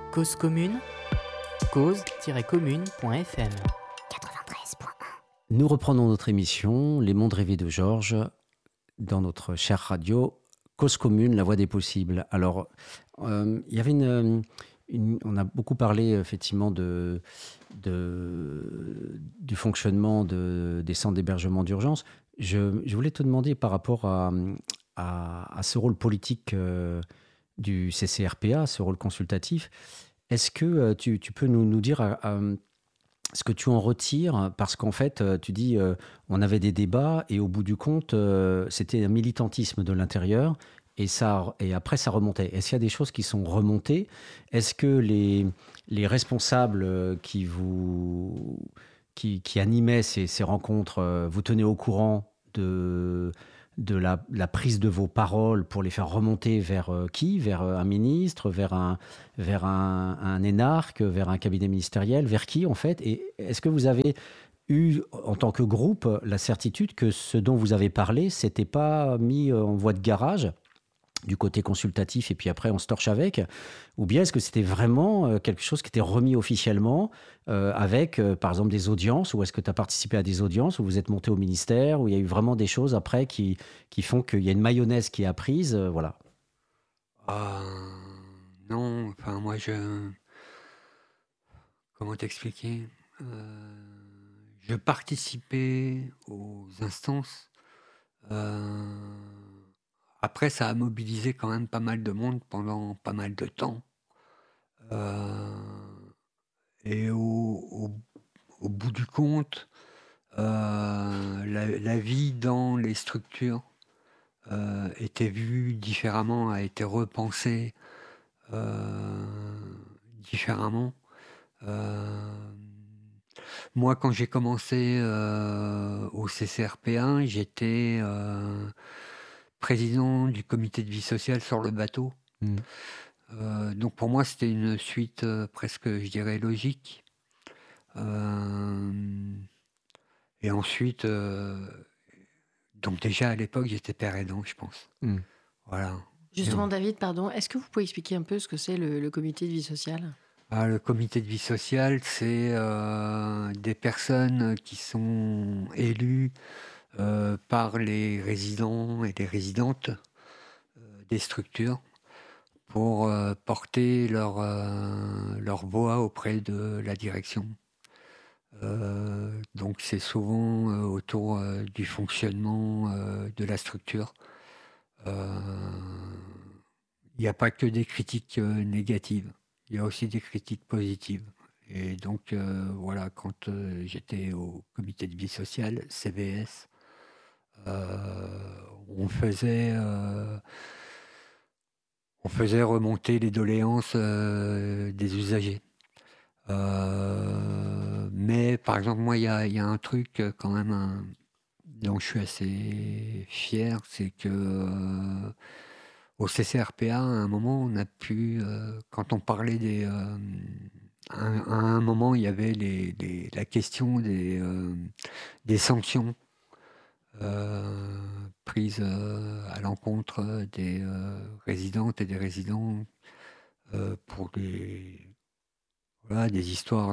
Cause commune, cause-commune.fm. Nous reprenons notre émission Les Mondes rêvés de Georges dans notre chère radio Cause commune, la voie des possibles. Alors, il y avait on a beaucoup parlé effectivement du fonctionnement des centres d'hébergement d'urgence. Je voulais te demander par rapport à ce rôle politique du CCRPA, ce rôle consultatif, est-ce que tu peux nous dire ce que tu en retires, parce qu'en fait, tu dis, on avait des débats et au bout du compte, c'était un militantisme de l'intérieur et après ça remontait. Est-ce qu'il y a des choses qui sont remontées? Est-ce que les responsables qui animaient ces rencontres, vous tenez au courant de la prise de vos paroles pour les faire remonter vers qui? Vers un ministre, vers un énarque, vers un cabinet ministériel, vers qui en fait? Et est-ce que vous avez eu, en tant que groupe, la certitude que ce dont vous avez parlé, s'était pas mis en voie de garage du côté consultatif et puis après on se torche avec? Ou bien est-ce que c'était vraiment quelque chose qui était remis officiellement avec par exemple des audiences, ou est-ce que tu as participé à des audiences où vous êtes monté au ministère, où il y a eu vraiment des choses après qui font qu'il y a une mayonnaise qui est apprise, voilà. Non, enfin moi comment t'expliquer? Je participais aux instances. heu, Après ça a mobilisé quand même pas mal de monde pendant pas mal de temps. heu et au bout du compte, la vie dans les structures, était vue différemment, a été repensée, différemment. Hem, Moi, quand j'ai commencé, au CCRP1, j'étais, président du comité de vie sociale sur le bateau. Mmh. Donc pour moi, c'était une suite, presque, je dirais, logique. Hem Et ensuite, donc déjà à l'époque, j'étais père aidant, je pense. Mmh. Voilà. Et Justement, David, pardon, est-ce que vous pouvez expliquer un peu ce que c'est le comité de vie sociale? le comité de vie sociale, c'est, des personnes qui sont élues, par les résidents et les résidentes, des structures pour, porter leur voix auprès de la direction. Donc c'est souvent, autour, du fonctionnement, de la structure. Heu, il n'y a pas que des critiques, négatives, il y a aussi des critiques positives. Et donc, voilà, quand, j'étais au comité de vie sociale, CVS, on faisait, remonter les doléances, des usagers. Mais par exemple, moi, il y a un truc, quand même, dont je suis assez fier, c'est que, au CCRPA, à un moment, on a pu, quand on parlait à un moment, il y avait la question des sanctions, prises, à l'encontre des, résidentes et des résidents, pour voilà, des histoires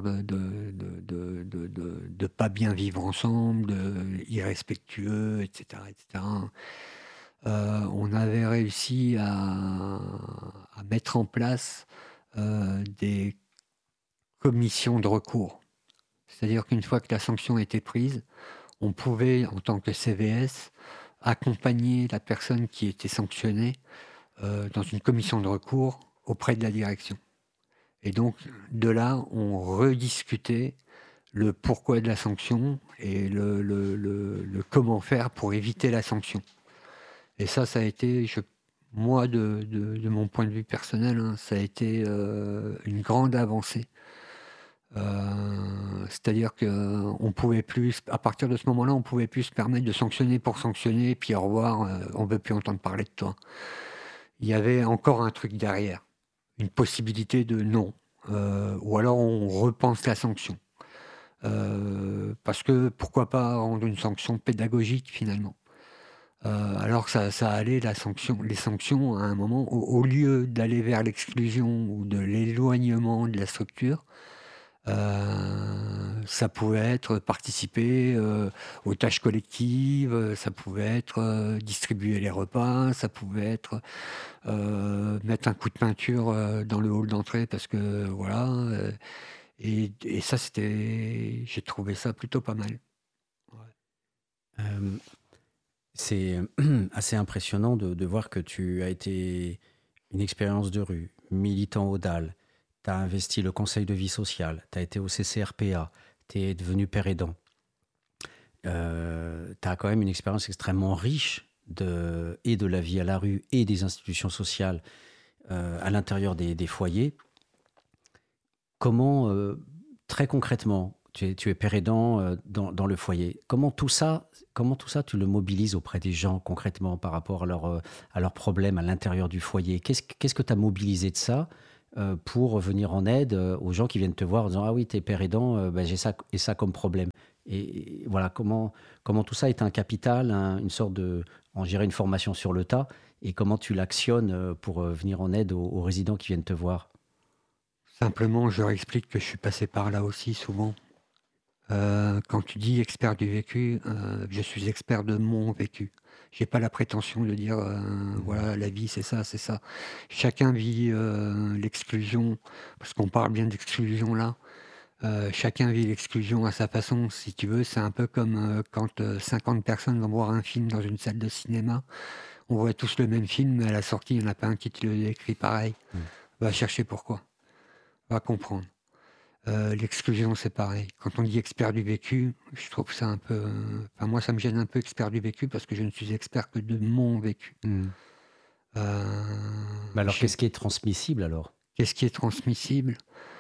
de pas bien vivre ensemble, irrespectueux, et cetera, et cetera. On avait réussi à mettre en place, des commissions de recours. C'est-à-dire qu'une fois que la sanction était prise, on pouvait, en tant que CVS, accompagner la personne qui était sanctionnée, dans une commission de recours auprès de la direction. Et donc, de là, on rediscutait le pourquoi de la sanction et le comment faire pour éviter la sanction. Et ça a été, moi, de mon point de vue personnel, hein, ça a été, une grande avancée. C'est-à-dire qu'on pouvait plus, à partir de ce moment-là, on pouvait plus se permettre de sanctionner pour sanctionner, puis au revoir, on ne veut plus entendre parler de toi. Il y avait encore un truc derrière, une possibilité de non, ou alors on repense la sanction. Parce que pourquoi pas rendre une sanction pédagogique finalement. Alors que ça allait les sanctions à un moment, au lieu d'aller vers l'exclusion ou de l'éloignement de la structure, ça pouvait être participer, aux tâches collectives, ça pouvait être, distribuer les repas, ça pouvait être, mettre un coup de peinture, dans le hall d'entrée parce que voilà, et ça j'ai trouvé ça plutôt pas mal. Ouais. Hem, c'est assez impressionnant de voir que tu as été une expérience de rue, militant au DAL, tu as investi le conseil de vie sociale, tu as été au CCRPA, tu es devenu père aidant. Tu as quand même une expérience extrêmement riche et de la vie à la rue et des institutions sociales à l'intérieur des foyers. Comment, très concrètement, tu es père aidant dans le foyer, comment tout ça tu le mobilises auprès des gens concrètement par rapport à leurs problèmes à l'intérieur du foyer? Qu'est-ce que tu as mobilisé de ça pour venir en aide aux gens qui viennent te voir en disant: «Ah oui, tu es père aidant, ben, j'ai ça et ça comme problème». Et voilà, comment tout ça est un capital, une sorte de, on dirait une formation sur le tas, et comment tu l'actionnes pour venir en aide aux résidents qui viennent te voir? Simplement, je leur explique que je suis passé par là aussi souvent. Quand tu dis expert du vécu, je suis expert de mon vécu. J'ai pas la prétention de dire, Mmh. voilà, la vie c'est ça, c'est ça. Chacun vit, l'exclusion, parce qu'on parle bien d'exclusion là. Chacun vit l'exclusion à sa façon, si tu veux. C'est un peu comme, quand, 50 personnes vont voir un film dans une salle de cinéma. On voit tous le même film, mais à la sortie, il y en a pas un qui te le décrit pareil. Mmh. Va chercher pourquoi, va comprendre. L'exclusion, c'est pareil. Quand on dit expert du vécu, je trouve ça un peu, enfin moi ça me gêne un peu expert du vécu parce que je ne suis expert que de mon vécu. Mmh. Mais alors, J'ai qu'est-ce qui est transmissible alors? Qu'est-ce qui est transmissible?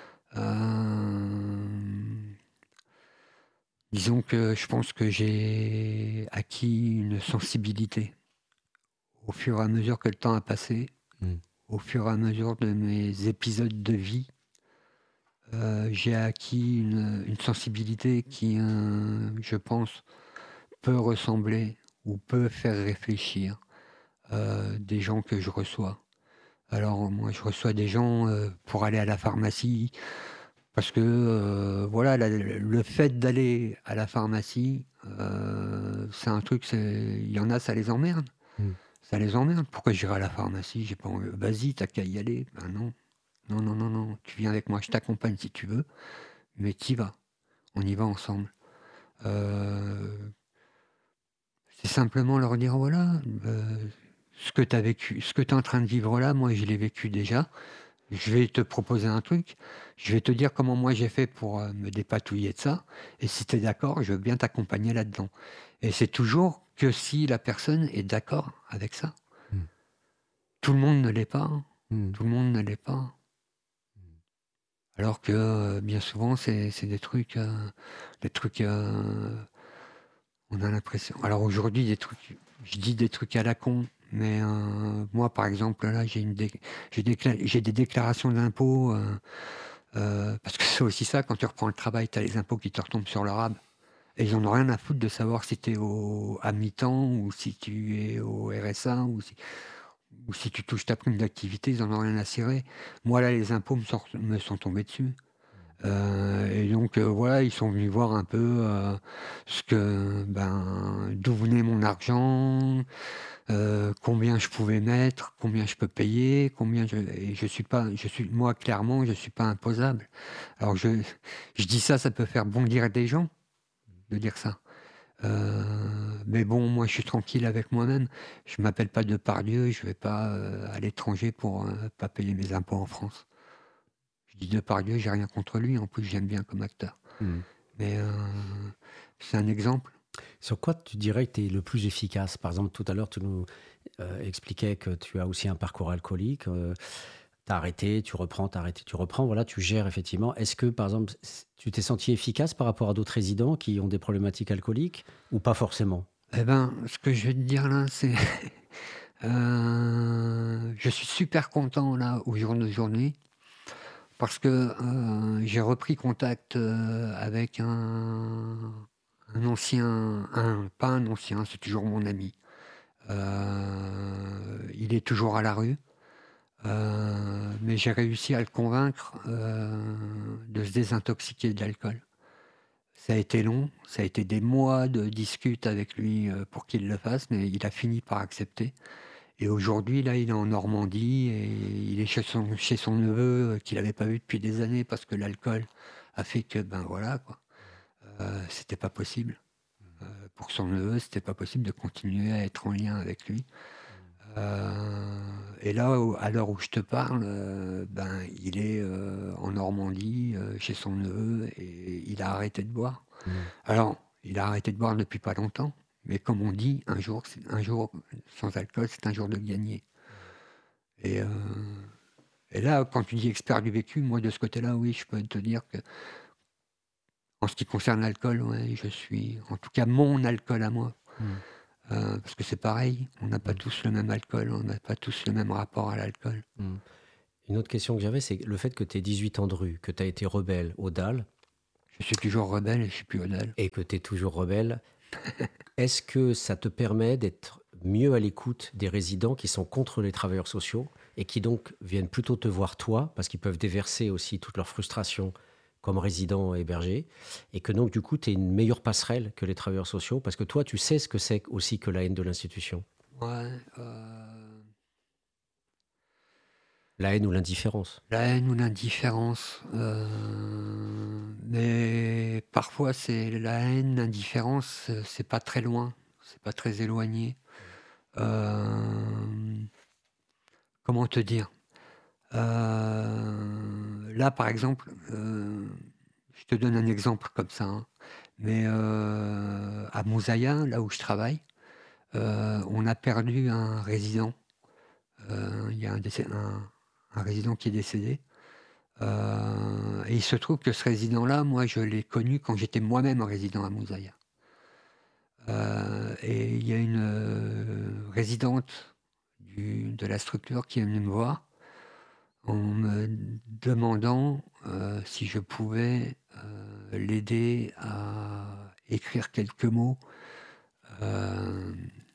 Hem, Disons que je pense que j'ai acquis une sensibilité au fur et à mesure que le temps a passé, Mmh. au fur et à mesure de mes épisodes de vie. J'ai acquis une sensibilité qui, je pense, peut ressembler ou peut faire réfléchir, des gens que je reçois. Alors moi, je reçois des gens, pour aller à la pharmacie parce que, voilà, le fait d'aller à la pharmacie, c'est un truc, il y en a, ça les emmerde. Mmh. Ça les emmerde. «Pourquoi j'irai à la pharmacie? J'ai pas envie». «Vas-y, tu qu'à y aller». Ben non. Non, non, non, non, tu viens avec moi, je t'accompagne si tu veux, mais tu vas. On y va ensemble. Heu C'est simplement leur dire: «Voilà, ce que tu as vécu, ce que tu es en train de vivre là, moi je l'ai vécu déjà. Je vais te proposer un truc. Je vais te dire comment moi j'ai fait pour, me dépatouiller de ça et si tu es d'accord, je veux bien t'accompagner là-dedans» et c'est toujours que si la personne est d'accord avec ça. Mmh. Tout le monde ne l'est pas, hein. Mmh. Tout le monde ne l'est pas. Alors que, bien souvent c'est des trucs, on a l'impression, alors aujourd'hui, des trucs, je dis des trucs à la con, mais moi, par exemple, là, j'ai des déclarations d'impôts, parce que c'est aussi ça, quand tu reprends le travail, tu as les impôts qui te retombent sur le rab et ils en ont rien à foutre de savoir si tu es à mi-temps ou si tu es au RSA ou si tu touches ta prime d'activité, ils en ont rien à cirer. Moi, là, les impôts me sont tombés dessus. Et donc, voilà, ils sont venus voir un peu, d'où venait mon argent, combien je pouvais mettre, combien je peux payer, je suis pas, moi clairement, je suis pas imposable. Alors je dis ça, ça peut faire bondir des gens de dire ça. Mais bon, moi je suis tranquille avec moi-même. Je m'appelle pas Depardieu, je vais pas, à l'étranger pour, pas payer mes impôts en France. Je dis Depardieu, j'ai rien contre lui, en plus j'aime bien comme acteur. Mmh. Mais, c'est un exemple. Sur quoi tu dirais que tu es le plus efficace? Par exemple, tout à l'heure, tu nous expliquais que tu as aussi un parcours alcoolique. Tu as arrêté, tu reprends, tu arrêté, tu reprends. Voilà, tu gères effectivement. Est-ce que, par exemple, tu t'es senti efficace par rapport à d'autres résidents qui ont des problématiques alcooliques ou pas forcément? Eh ben, ce que je vais te dire là, c'est, je suis super content là, au jour d'aujourd'hui, parce que, j'ai repris contact, avec un ancien, pas un ancien, c'est toujours mon ami, Il est toujours à la rue, mais j'ai réussi à le convaincre, de se désintoxiquer de l'alcool. Ça a été long, ça a été des mois de disputes avec lui, pour qu'il le fasse, mais il a fini par accepter et aujourd'hui, là, il est en Normandie et il est chez son neveu, qu'il n'avait pas vu depuis des années parce que l'alcool a fait que, ben, voilà, quoi, c'était pas possible. Pour son neveu, c'était pas possible de continuer à être en lien avec lui. Et là, à l'heure où je te parle, ben, il est en Normandie, chez son neveu, et il a arrêté de boire. Mmh. Alors, il a arrêté de boire depuis pas longtemps, mais comme on dit, un jour sans alcool, c'est un jour de gagné. Et, euh, et là, quand tu dis expert du vécu, moi de ce côté-là, oui, je peux te dire que en ce qui concerne l'alcool, ouais, je suis, en tout cas, mon alcool à moi. Mmh. Parce que c'est pareil, on n'a pas Mmh. tous le même alcool, on n'a pas tous le même rapport à l'alcool. Mmh. Une autre question que j'avais, c'est le fait que tu aies 18 ans de rue, que tu as été rebelle au DAL Je suis toujours rebelle et je suis plus Odal. et que tu es toujours rebelle, est-ce que ça te permet d'être mieux à l'écoute des résidents qui sont contre les travailleurs sociaux et qui donc viennent plutôt te voir toi, parce qu'ils peuvent déverser aussi toute leur frustration comme résidents hébergés, et que donc du coup tu es une meilleure passerelle que les travailleurs sociaux, parce que toi tu sais ce que c'est aussi que la haine de l'institution, Ouais, la haine ou l'indifférence. la haine ou l'indifférence. Mais parfois, c'est la haine, l'indifférence, c'est pas très loin, c'est pas très éloigné. Euh, Comment te dire? Là, par exemple, je te donne un exemple comme ça, hein, mais à Moussaïa, là où je travaille, on a perdu un résident. Il y a un résident qui est décédé. Et il se trouve que ce résident-là, moi, je l'ai connu quand j'étais moi-même résident à Moussaïa. Et il y a une résidente de la structure qui est venue me voir en me demandant si je pouvais l'aider à écrire quelques mots euh,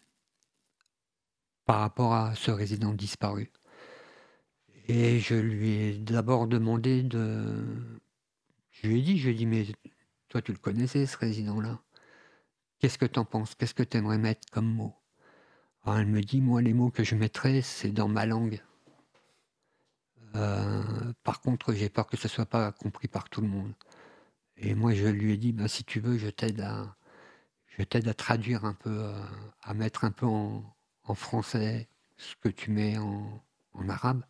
par rapport à ce résident disparu. Et je lui ai d'abord demandé de... je lui ai dit, mais toi tu le connaissais ce résident-là. Qu'est-ce que tu en penses? Qu'est-ce que tu aimerais mettre comme mot? Alors elle me dit, moi les mots que je mettrais, c'est dans ma langue. Par contre, j'ai peur que ce ne soit pas compris par tout le monde. Et moi je lui ai dit, ben, si tu veux, je t'aide à traduire un peu, à mettre un peu en français ce que tu mets en arabe.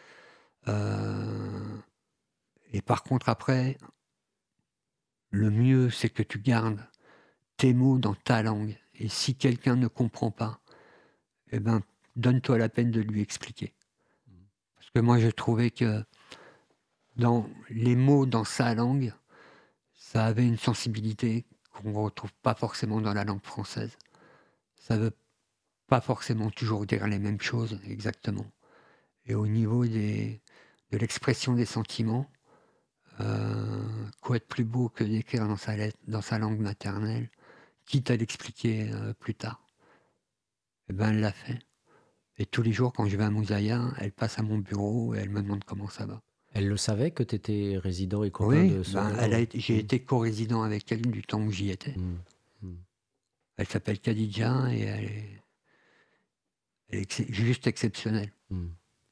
Euh, et par contre, après, le mieux, c'est que tu gardes tes mots dans ta langue. Et si quelqu'un ne comprend pas, eh ben, donne-toi la peine de lui expliquer. Parce que moi, je trouvais que dans les mots dans sa langue, ça avait une sensibilité qu'on ne retrouve pas forcément dans la langue française. Ça ne veut pas forcément toujours dire les mêmes choses exactement. Et au niveau de l'expression des sentiments, quoi de plus beau que d'écrire dans sa langue maternelle, quitte à l'expliquer plus tard. Eh ben, elle l'a fait. Et tous les jours, quand je vais à Moussaïa, elle passe à mon bureau et elle me demande comment ça va. Elle le savait que tu étais résident et copain Oui, de ce ben, gars-là, ouais. j'ai été co-résident avec elle du temps où j'y étais. Mmh. Mmh. Elle s'appelle Khadija et elle est juste exceptionnelle. Mmh.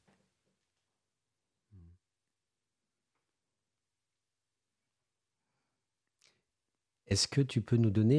Est-ce que tu peux nous donner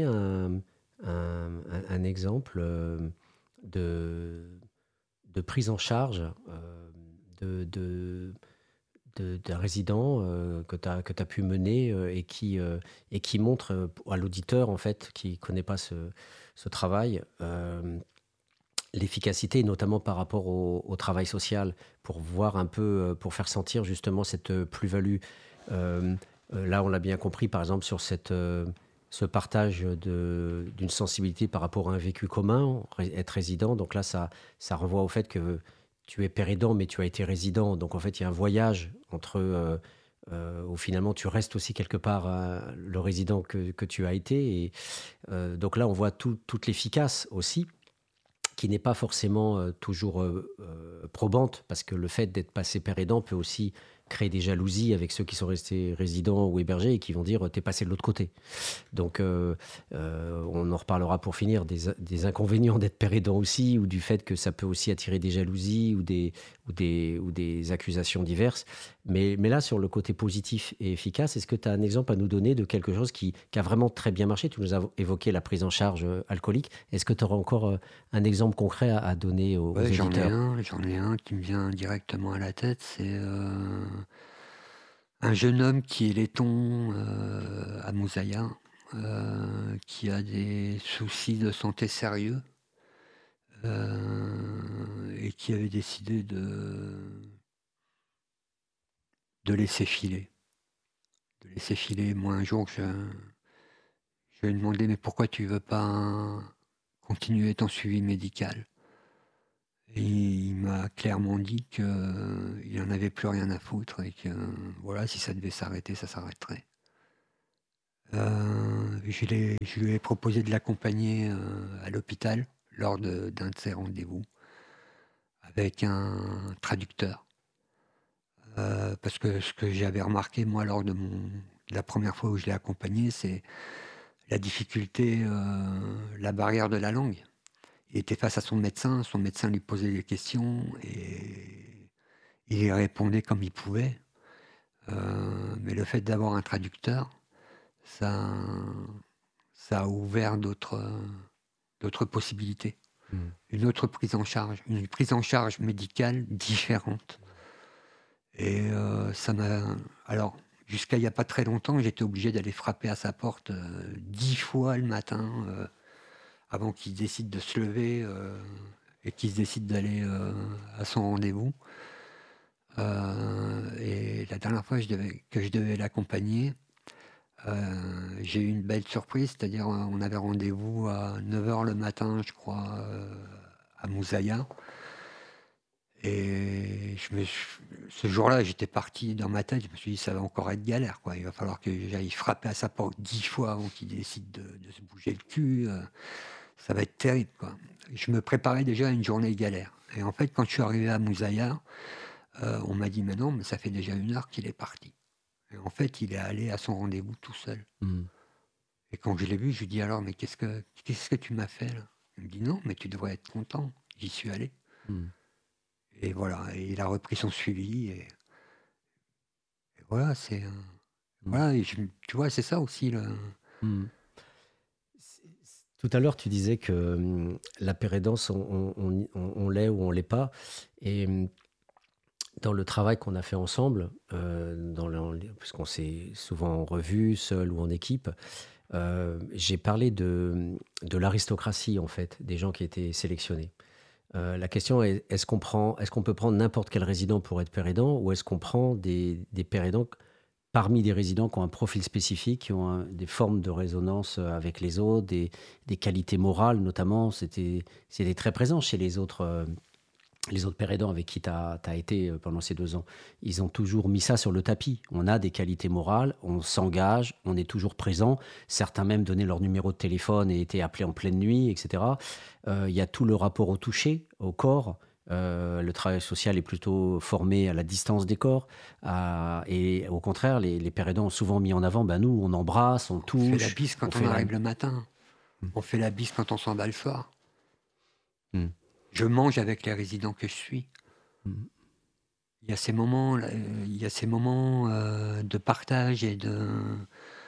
un exemple de, de prise en charge de, de- d'un résident que tu as pu mener et qui montre à l'auditeur, en fait, qui ne connaît pas ce travail, l'efficacité, notamment par rapport au travail social, pour voir un peu, pour faire sentir justement cette plus-value. Euh, Là, on l'a bien compris, par exemple, sur ce partage d'une sensibilité par rapport à un vécu commun, être résident. Donc là, ça renvoie au fait que tu es père aidant, mais tu as été résident. Donc en fait, il y a un voyage entre, où finalement tu restes aussi quelque part le résident que tu as été. Et donc là, on voit toute l'efficace aussi. qui n'est pas forcément toujours probante, parce que le fait d'être passé père aidant peut aussi créer des jalousies avec ceux qui sont restés résidents ou hébergés et qui vont dire t'es passé de l'autre côté. Donc on en reparlera pour finir des inconvénients d'être père aidant aussi, ou du fait que ça peut aussi attirer des jalousies ou des accusations diverses. Mais là, sur le côté positif et efficace, est-ce que tu as un exemple à nous donner de quelque chose qui a vraiment très bien marché? Tu nous as évoqué la prise en charge alcoolique. Est-ce que tu auras encore un exemple concret à donner aux Ouais, auditeurs? j'en ai un qui me vient directement à la tête. C'est un jeune homme qui est laiton à Moussaïa, qui a des soucis de santé sérieux et qui avait décidé de laisser filer. De laisser filer. Moi, un jour, je lui ai demandé, mais pourquoi tu veux pas continuer ton suivi médical? Et il m'a clairement dit qu'il n'en avait plus rien à foutre et que voilà, si ça devait s'arrêter, ça s'arrêterait. Je lui ai proposé de l'accompagner à l'hôpital lors d'un de ses rendez-vous avec un traducteur. Parce que ce que j'avais remarqué, moi, lors de la première fois où je l'ai accompagné, c'est la difficulté, la barrière de la langue. Il était face à son médecin lui posait des questions et il y répondait comme il pouvait. Mais le fait d'avoir un traducteur, ça, ça a ouvert d'autres possibilités. Une autre prise en charge médicale différente. Et ça m'a... Alors, jusqu'à il n'y a pas très longtemps, j'étais obligé d'aller frapper à sa porte 10 fois le matin avant qu'il décide de se lever et qu'il se décide d'aller à son rendez-vous. Et la dernière fois que je devais l'accompagner, j'ai eu une belle surprise, c'est-à-dire on avait rendez-vous à 9h le matin, je crois, à Moussaïa. Et ce jour-là, j'étais parti dans ma tête, je me suis dit, ça va encore être galère, quoi. Il va falloir que j'aille frapper à sa porte 10 fois avant qu'il décide de se bouger le cul. Ça va être terrible, quoi. Je me préparais déjà à une journée galère. Et en fait, quand je suis arrivé à Moussaïa, on m'a dit, mais non, mais ça fait déjà 1 heure qu'il est parti. Et en fait, il est allé à son rendez-vous tout seul. Et quand je l'ai vu, je lui ai dit, alors, mais qu'est-ce que tu m'as fait, là? Il me dit, non, mais tu devrais être content. J'y suis allé. Et voilà, et il a repris son suivi. Et voilà, voilà, et tu vois, c'est ça aussi. Tout à l'heure, tu disais que la pérédance, on l'est ou on l'est pas. Et dans le travail qu'on a fait ensemble, puisqu'on s'est souvent revu, seul ou en équipe, j'ai parlé de l'aristocratie, en fait, des gens qui étaient sélectionnés. La question est, est-ce qu'on peut prendre n'importe quel résident pour être père aidant, ou est-ce qu'on prend des pères aidants parmi des résidents qui ont un profil spécifique, qui ont des formes de résonance avec les autres, des qualités morales notamment? C'était très présent chez les autres pères aidants avec qui tu as été pendant ces 2 ans. Ils ont toujours mis ça sur le tapis. On a des qualités morales, on s'engage, on est toujours présent. Certains même donnaient leur numéro de téléphone et étaient appelés en pleine nuit, etc. Il y a tout le rapport au toucher, au corps. Le travail social est plutôt formé à la distance des corps. Et au contraire, les pères aidants ont souvent mis en avant, nous, on embrasse, on touche. On fait la bise quand on arrive le matin. On fait la bise quand on s'en va le soir. Je mange avec les résidents que je suis. Il y a ces moments, de partage et de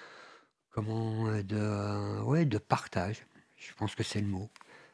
partage. Je pense que c'est le mot.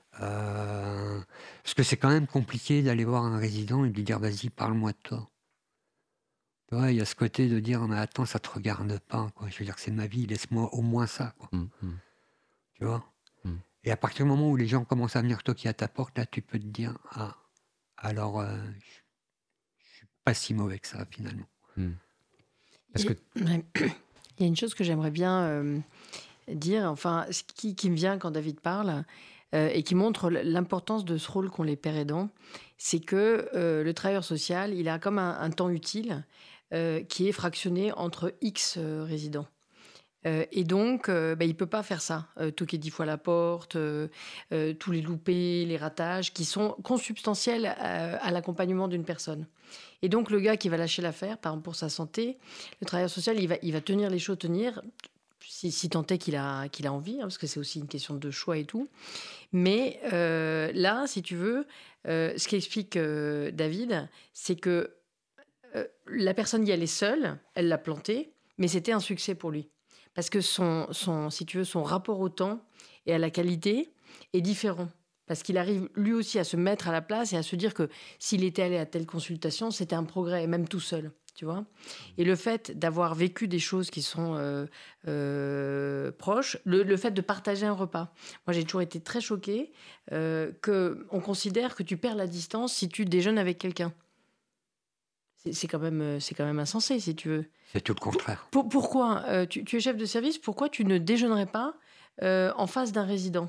Parce que c'est quand même compliqué d'aller voir un résident et de lui dire vas-y, parle-moi de toi. Tu vois, il y a ce côté de dire mais attends, ça te regarde pas, quoi. Je veux dire, c'est ma vie, laisse-moi au moins ça, quoi. Tu vois. Et à partir du moment où les gens commencent à venir toquer à ta porte, là, tu peux te dire ah, alors je suis pas si mauvais que ça finalement. Parce que Il y a une chose que j'aimerais bien dire, enfin, ce qui me vient quand David parle, et qui montre l'importance de ce rôle qu'ont les pères aidants, c'est que le travailleur social, il a comme un temps utile qui est fractionné entre X résidents. Et donc, il ne peut pas faire ça. Toquer 10 fois la porte, tous les loupés, les ratages, qui sont consubstantiels à l'accompagnement d'une personne. Et donc, le gars qui va lâcher l'affaire, par exemple pour sa santé, le travailleur social, il va tenir les choses, si tant est qu'il a envie, parce que c'est aussi une question de choix et tout. Mais là, si tu veux, ce qu'explique David, c'est que la personne y allait seule, elle l'a planté, mais c'était un succès pour lui. Parce que si tu veux, son rapport au temps et à la qualité est différent. Parce qu'il arrive lui aussi à se mettre à la place et à se dire que s'il était allé à telle consultation, c'était un progrès, même tout seul. Tu vois. Et le fait d'avoir vécu des choses qui sont proches, le fait de partager un repas. Moi, j'ai toujours été très choquée qu'on considère que tu perds la distance si tu déjeunes avec quelqu'un. C'est quand même insensé, si tu veux. C'est tout le contraire. Pourquoi tu es chef de service, pourquoi tu ne déjeunerais pas en face d'un résident?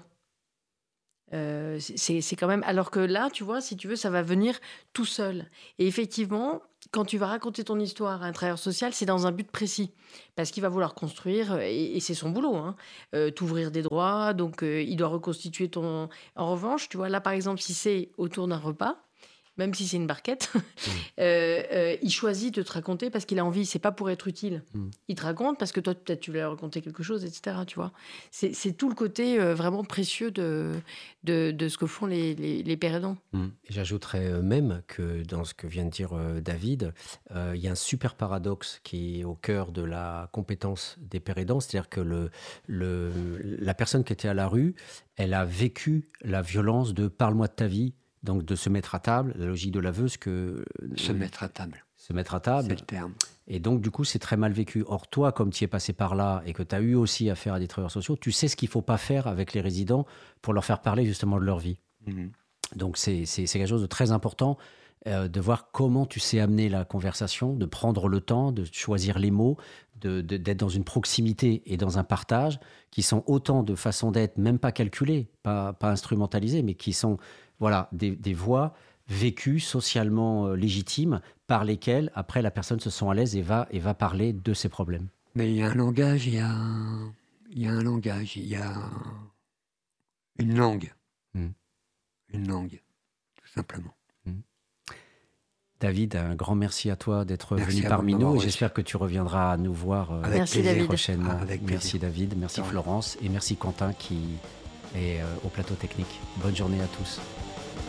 C'est quand même... Alors que là, tu vois, si tu veux, ça va venir tout seul. Et effectivement, quand tu vas raconter ton histoire à un travailleur social, c'est dans un but précis. Parce qu'il va vouloir construire, et c'est son boulot, hein, t'ouvrir des droits, donc il doit reconstituer ton... En revanche, tu vois, là, par exemple, si c'est autour d'un repas, même si c'est une barquette, il choisit de te raconter parce qu'il a envie. C'est pas pour être utile. Il te raconte parce que toi, peut-être, tu voulais raconter quelque chose, etc. Tu vois, c'est tout le côté vraiment précieux de ce que font les pères aidants. J'ajouterais même que dans ce que vient de dire David, il y a un super paradoxe qui est au cœur de la compétence des pères aidants, c'est-à-dire que la personne qui était à la rue, elle a vécu la violence de « parle-moi de ta vie ». Donc, de se mettre à table, la logique de l'aveu, c'est que... Se mettre à table. Se mettre à table. C'est le terme. Et donc, du coup, c'est très mal vécu. Or, toi, comme tu es passé par là et que tu as eu aussi affaire à des travailleurs sociaux, tu sais ce qu'il ne faut pas faire avec les résidents pour leur faire parler justement de leur vie. Donc, c'est quelque chose de très important de voir comment tu sais amener la conversation, de prendre le temps, de choisir les mots, d'être dans une proximité et dans un partage qui sont autant de façons d'être, même pas calculées, pas instrumentalisées, mais qui sont... Voilà, des voies vécues socialement légitimes par lesquelles, après, la personne se sent à l'aise et va parler de ses problèmes. Mais il y a un langage, il y a une langue. Une langue, tout simplement. David, un grand merci à toi d'être venu parmi nous et j'espère que tu reviendras nous voir prochainement. Merci David, merci Florence et merci Quentin qui est au plateau technique. Bonne journée à tous.